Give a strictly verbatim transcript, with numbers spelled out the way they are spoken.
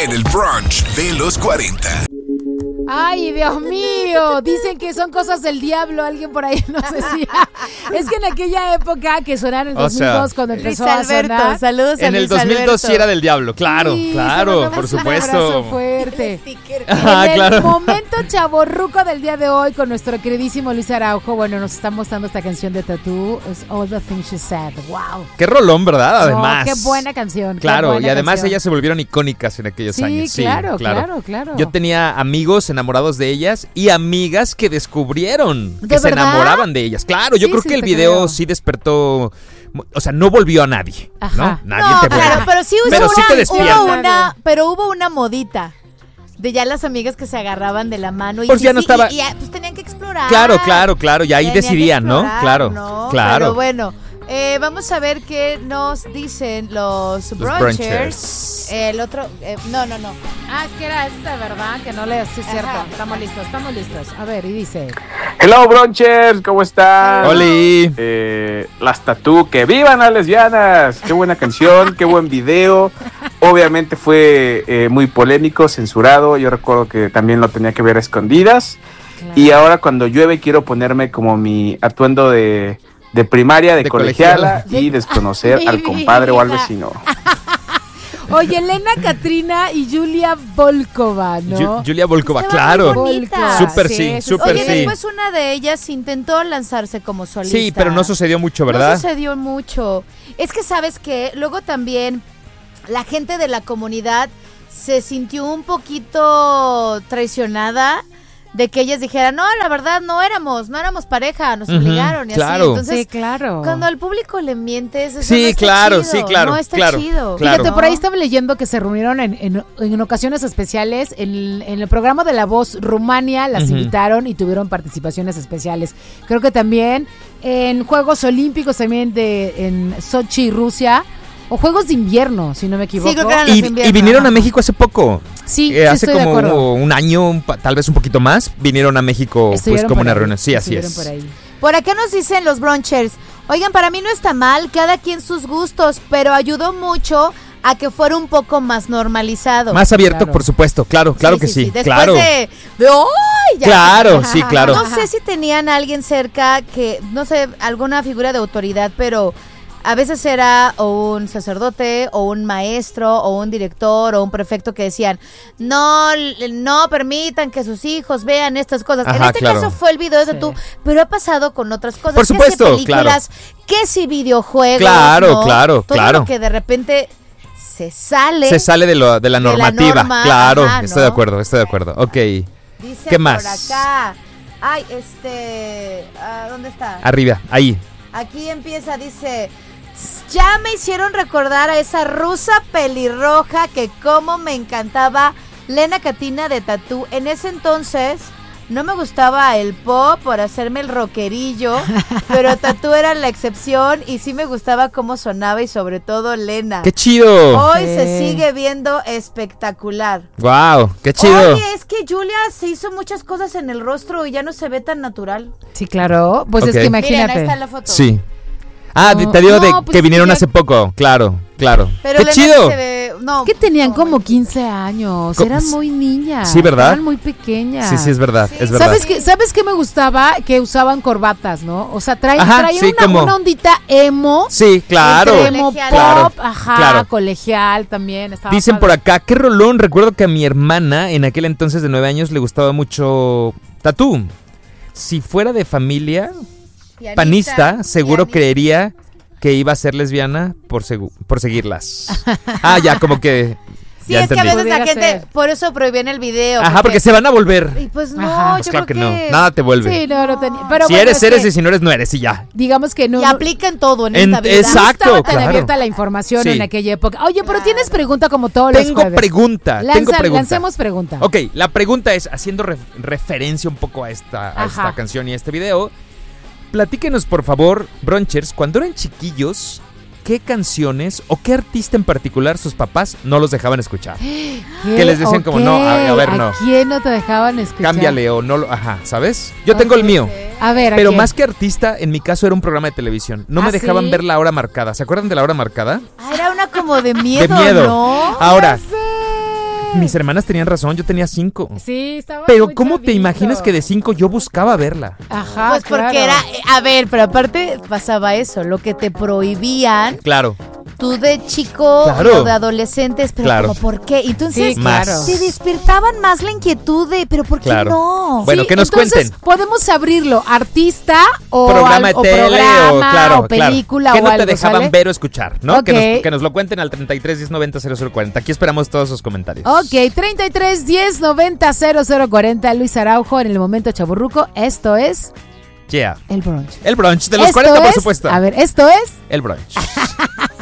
en el brunch de los cuarenta. Ay, Dios mío, dicen que son cosas del diablo, alguien por ahí nos decía. Es que en aquella época que sonaron en el dos mil dos, o sea, cuando empezó a sonar. Saludos a En el Luis dos mil dos Alberto. sí era del diablo, claro, Sí, claro, por un supuesto. abrazo fuerte. Ah, En el claro. momento chavorruco del día de hoy con nuestro queridísimo Luis Araujo, bueno, nos está mostrando esta canción de Tattoo, es All the Things She Said. Wow. Qué rolón, ¿verdad? Además. No, qué buena canción. Claro, qué buena y además canción. ellas se volvieron icónicas en aquellos Sí, años. Sí, claro, claro, claro. Yo tenía amigos enamorados de ellas y amigas que descubrieron que ¿De se verdad? enamoraban de ellas. Claro, yo Sí, creo sí, que el te video creo. sí despertó, o sea, no volvió a nadie, Ajá. ¿no? Nadie No, te claro, vuelve. pero sí hubo, Pero sí una, te despierta. hubo una, pero hubo una modita de ya las amigas que se agarraban de la mano y Pues sí, ya no sí, estaba- y, y ya, pues tenían que explorar. Claro, claro, claro, y ahí Tenían que decidían, ¿no? explorar, Claro, ¿no? claro. Pero bueno, eh, vamos a ver qué nos dicen los, Los brunchers. brunchers. El otro, eh, no, no, no. Ah, es que era esta, ¿verdad? Que no le... Sí, es cierto. Ajá. Estamos listos, estamos listos. A ver, y dice... Hello, Bronchers, ¿cómo están? Oli. Eh, las Tattoo, que vivan las lesbianas. Qué buena canción, qué buen video. Obviamente fue eh, muy polémico, censurado. Yo recuerdo que también lo tenía que ver a escondidas. Claro. Y ahora cuando llueve quiero ponerme como mi atuendo de, de primaria, de, De colegiala, colegiala. y desconocer Mi al compadre o al vida. vecino. Oye, Elena Katrina y Julia Volkova, ¿no? Ju- Julia Volkova, Estaban claro. muy bonitas. Súper sí, sí, súper Oye, sí. después una de ellas intentó lanzarse como solista. Sí, pero no sucedió mucho, ¿verdad? No sucedió mucho. Es que, ¿sabes qué? Luego también la gente de la comunidad se sintió un poquito traicionada de que ellas dijeran, no, la verdad, no éramos, no éramos pareja, nos Ujú, obligaron y claro. así. Entonces, Sí, claro. cuando al público le mientes, eso Sí, no está claro, chido, sí, claro, no está claro, chido. claro. Fíjate, por ahí estaba leyendo que se reunieron en, en, en ocasiones especiales. En, en el programa de La Voz Rumania las Ujú. invitaron y tuvieron participaciones especiales. Creo que también en Juegos Olímpicos, también de en Sochi, Rusia, o Juegos de Invierno, si no me equivoco. Sí, creo que eran Y, los inviernos. y vinieron a México hace poco. Sí, Eh, sí hace estoy de acuerdo. como un año, un pa- tal vez un poquito más, vinieron a México pues Estuvieron como por una ahí, reunión. Sí, así estuvieron es. por ahí. Por acá nos dicen los brunchers, oigan, para mí no está mal, cada quien sus gustos, pero ayudó mucho a que fuera un poco más normalizado. Más abierto, Claro. por supuesto, claro, claro que sí, Después claro. de, de ¡ay! Ya. Claro, sí, claro. No sé si tenían a alguien cerca que, no sé, alguna figura de autoridad, pero a veces era o un sacerdote, o un maestro, o un director, o un prefecto que decían, no, l- no permitan que sus hijos vean estas cosas. en Ajá, este claro. caso fue el video de Sí. Tattoo, pero ha pasado con otras cosas. Por supuesto, que si películas, que si videojuegos, Claro, ¿no? claro, Todo claro. lo que de repente se sale. Se sale de, lo, de la de la normativa, norma, claro, ajá, estoy ¿no? de acuerdo, estoy de acuerdo. Ok, Dice ¿Qué más? por acá. Ay, este, ah, ¿dónde está? arriba, ahí. Aquí empieza, dice, ya me hicieron recordar a esa rusa pelirroja que como me encantaba Lena Katina de Tattoo. En ese entonces no me gustaba el pop por hacerme el rockerillo, pero Tattoo era la excepción y sí me gustaba cómo sonaba y sobre todo Lena. ¡Qué chido! Hoy Sí. se sigue viendo espectacular. ¡Wow! ¡Qué chido! Oye, es que Julia se hizo muchas cosas en el rostro y ya no se ve tan natural. Sí, claro. Pues Ok. es que Miren, imagínate. ahí está la foto. Sí. Ah, No, de- te digo de no, pues que es que vinieron ya- hace poco, claro, claro. Pero ¡Qué Lena chido! se ve- no, Que tenían no, como bueno. quince años, Co- eran muy niñas. Sí, ¿verdad? Eran muy pequeñas. Sí, sí, es verdad, Sí. es verdad. ¿Sabes qué, ¿Sabes qué me gustaba? Que usaban corbatas, ¿no? O sea, traen, Ajá, traían sí, una, como- una ondita emo. Sí, claro. entre emo Colegial. pop, Claro, ajá, claro. colegial también. estaba Dicen por padre. acá, qué rolón. Recuerdo que a mi hermana, en aquel entonces de nueve años, le gustaba mucho Tattoo. Si fuera de familia Pianista, panista, seguro pianista. creería que iba a ser lesbiana por, segu- por seguirlas. Ah, ya, como que... Sí, ya es que a entendí. veces la Pudiera gente, ser. por eso prohíben el video. Ajá, porque se van a volver. Y pues no, Ajá. Pues yo claro que creo no, que... nada te vuelve. Sí, no, no tenía. Pero si bueno, eres, es eres que y si no eres, no eres y ya. digamos que no. Y no- aplican todo en, En- esta vida. exacto. no estaba tan claro. abierta la información Sí. en aquella época. Oye, pero Claro. tienes pregunta como todos los Tengo jueves. pregunta, tengo Lanza- pregunta. Lancemos pregunta. Ok, la pregunta es, haciendo ref- referencia un poco a esta, a Ajá. esta canción y a este video, platíquenos por favor, brunchers, cuando eran chiquillos, ¿qué canciones o qué artista en particular sus papás no los dejaban escuchar? ¿Qué? que les decían como, no, a- a ver, no. ¿A quién no te dejaban escuchar? Cámbiale o no lo... Ajá, ¿sabes? Yo tengo el mío. A ver, ¿a Pero quién? más que artista, en mi caso era un programa de televisión. No me ¿Ah, dejaban sí? ver la hora marcada. ¿Se acuerdan de la hora marcada? Ah, era una como de miedo, de miedo. ¿no? Ahora, mis hermanas tenían razón, yo tenía cinco. Sí, estaba Pero muy ¿cómo te chavito. imaginas que de cinco yo buscaba verla? Ajá, Pues porque claro. era, a ver, pero aparte pasaba eso, lo que te prohibían, Claro. tú de chico Claro. o de adolescentes, pero Claro. como ¿por qué? Entonces Sí, Más. claro. te despertaban más la inquietud de, pero ¿por qué Claro. no? Bueno, Sí, que nos entonces, cuenten. podemos abrirlo, artista o, Programa al- de o tele programa, o, claro, o película claro. Que o no algo, te dejaban ¿sale? ver o escuchar, ¿no? Ok. Que, nos, que nos lo cuenten al treinta y tres, diez, noventa, cero cero cuarenta. Aquí esperamos todos sus comentarios. Ok, treinta y tres, diez, noventa, cero cero cuarenta, Luis Araujo en el momento chaburruco. Esto es Yeah. el brunch. El brunch de los Esto cuarenta, por es- supuesto. A ver, esto es... El brunch.